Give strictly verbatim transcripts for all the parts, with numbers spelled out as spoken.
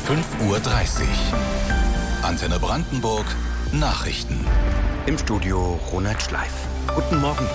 fünf Uhr dreißig. Antenne Brandenburg Nachrichten. Im Studio Ronald Schleif. Guten Morgen.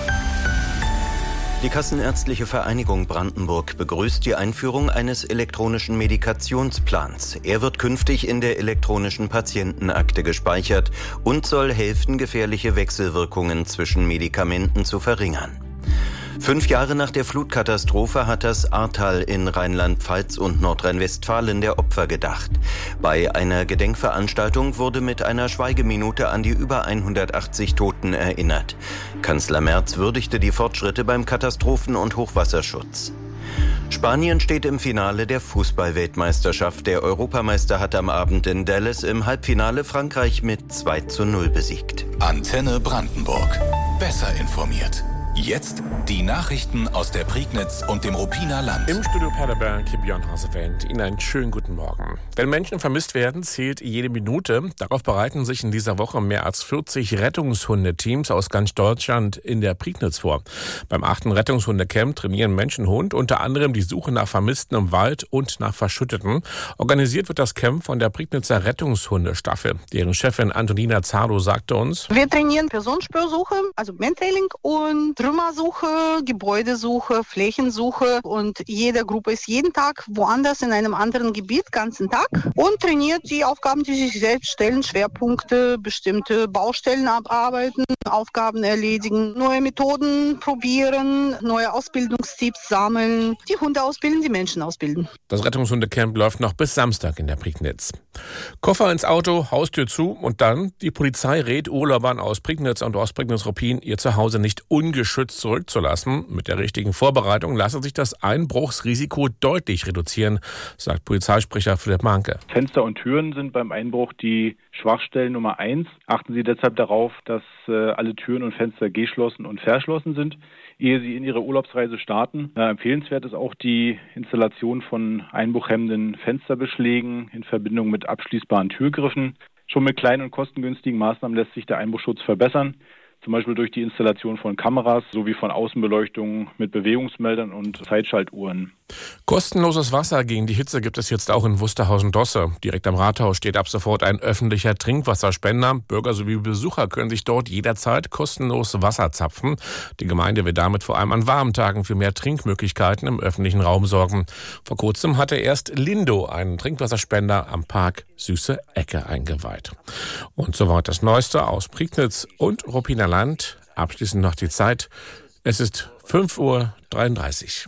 Die Kassenärztliche Vereinigung Brandenburg begrüßt die Einführung eines elektronischen Medikationsplans. Er wird künftig in der elektronischen Patientenakte gespeichert und soll helfen, gefährliche Wechselwirkungen zwischen Medikamenten zu verringern. Fünf Jahre nach der Flutkatastrophe hat das Ahrtal in Rheinland-Pfalz und Nordrhein-Westfalen der Opfer gedacht. Bei einer Gedenkveranstaltung wurde mit einer Schweigeminute an die über hundertachtzig Toten erinnert. Kanzler Merz würdigte die Fortschritte beim Katastrophen- und Hochwasserschutz. Spanien steht im Finale der Fußball-Weltmeisterschaft. Der Europameister hat am Abend in Dallas im Halbfinale Frankreich mit zwei zu null besiegt. Antenne Brandenburg. Besser informiert. Jetzt die Nachrichten aus der Prignitz und dem Ruppiner Land. Im Studio Paderberg, Björn Hasewend. Ihnen einen schönen guten Morgen. Wenn Menschen vermisst werden, zählt jede Minute. Darauf bereiten sich in dieser Woche mehr als vierzig Rettungshundeteams aus ganz Deutschland in der Prignitz vor. Beim achten Rettungshundecamp trainieren Mensch und Hund unter anderem die Suche nach Vermissten im Wald und nach Verschütteten. Organisiert wird das Camp von der Prignitzer Rettungshundestaffel. Deren Chefin Antonina Zardo sagte uns: Wir trainieren Personenspürsuche, also Mantailing und Trümmersuche, Gebäudesuche, Flächensuche, und jede Gruppe ist jeden Tag woanders in einem anderen Gebiet, ganzen Tag, und trainiert die Aufgaben, die sich selbst stellen, Schwerpunkte, bestimmte Baustellen abarbeiten, Aufgaben erledigen, neue Methoden probieren, neue Ausbildungstipps sammeln, die Hunde ausbilden, die Menschen ausbilden. Das Rettungshundecamp läuft noch bis Samstag in der Prignitz. Koffer ins Auto, Haustür zu und dann: Die Polizei rät Urlaubern aus Prignitz und Ostprignitz-Ruppin, ihr Zuhause nicht ungeschützt zurückzulassen. Mit der richtigen Vorbereitung lasse sich das Einbruchsrisiko deutlich reduzieren, sagt Polizeisprecher Philipp Mahnke. Fenster und Türen sind beim Einbruch die Schwachstellen Nummer eins. Achten Sie deshalb darauf, dass äh, alle Türen und Fenster geschlossen und verschlossen sind, ehe Sie in Ihre Urlaubsreise starten. Äh, empfehlenswert ist auch die Installation von einbruchhemmenden Fensterbeschlägen in Verbindung mit abschließbaren Türgriffen. Schon mit kleinen und kostengünstigen Maßnahmen lässt sich der Einbruchschutz verbessern. Zum Beispiel durch die Installation von Kameras sowie von Außenbeleuchtung mit Bewegungsmeldern und Zeitschaltuhren. Kostenloses Wasser gegen die Hitze gibt es jetzt auch in Wusterhausen-Dosse. Direkt am Rathaus steht ab sofort ein öffentlicher Trinkwasserspender. Bürger sowie Besucher können sich dort jederzeit kostenlos Wasser zapfen. Die Gemeinde will damit vor allem an warmen Tagen für mehr Trinkmöglichkeiten im öffentlichen Raum sorgen. Vor kurzem hatte erst Lindo einen Trinkwasserspender am Park Süße Ecke eingeweiht. Und soweit das Neueste aus Prignitz und Ruppiner Land. Abschließend noch die Zeit. Es ist fünf Uhr dreiunddreißig.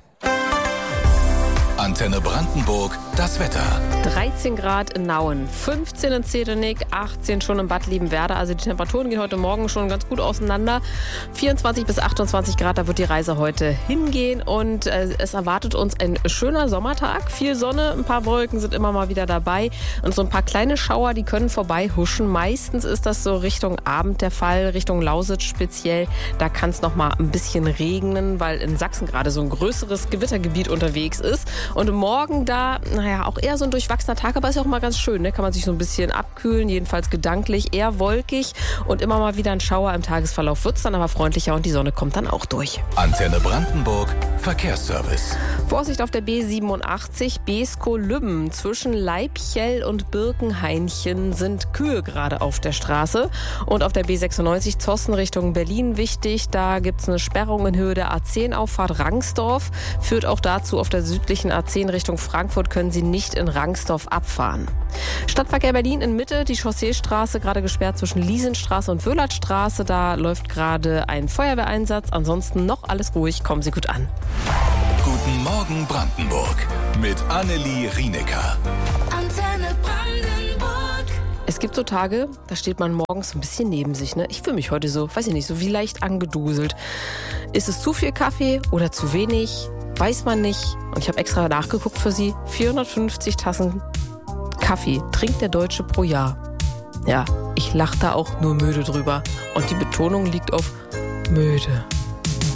Antenne Brandenburg, das Wetter. dreizehn Grad in Nauen, fünfzehn in Zehdenick, achtzehn schon in Bad Liebenwerda. Also die Temperaturen gehen heute Morgen schon ganz gut auseinander. vierundzwanzig bis achtundzwanzig Grad, da wird die Reise heute hingehen. Und äh, es erwartet uns ein schöner Sommertag. Viel Sonne, ein paar Wolken sind immer mal wieder dabei. Und so ein paar kleine Schauer, die können vorbei huschen. Meistens ist das so Richtung Abend der Fall, Richtung Lausitz speziell. Da kann es noch mal ein bisschen regnen, weil in Sachsen gerade so ein größeres Gewittergebiet unterwegs ist. Und morgen da, naja, auch eher so ein durchwachsener Tag, aber ist ja auch mal ganz schön, ne? Kann man sich so ein bisschen abkühlen, jedenfalls gedanklich, eher wolkig und immer mal wieder ein Schauer im Tagesverlauf. Wird es dann aber freundlicher und die Sonne kommt dann auch durch. Antenne Brandenburg, Verkehrsservice. Vorsicht auf der B siebenundachtzig, Beeskow-Lübben. Zwischen Leibchell und Birkenhainchen sind Kühe gerade auf der Straße. Und auf der B sechsundneunzig, Zossen Richtung Berlin wichtig. Da gibt es eine Sperrung in Höhe der A zehn Auffahrt Rangsdorf. Führt auch dazu, auf der südlichen A zehn Richtung Frankfurt können Sie nicht in Rangsdorf abfahren. Stadtverkehr Berlin in Mitte, die Chausseestraße gerade gesperrt zwischen Liesenstraße und Wöhlertstraße. Da läuft gerade ein Feuerwehreinsatz. Ansonsten noch alles ruhig, kommen Sie gut an. Guten Morgen Brandenburg mit Annelie Rienecker. Antenne Brandenburg. Es gibt so Tage, da steht man morgens ein bisschen neben sich. Ne? Ich fühle mich heute so, weiß ich nicht, so wie leicht angeduselt. Ist es zu viel Kaffee oder zu wenig? Weiß man nicht. Und ich habe extra nachgeguckt für Sie. vierhundertfünfzig Tassen Kaffee trinkt der Deutsche pro Jahr. Ja, ich lache da auch nur müde drüber. Und die Betonung liegt auf müde.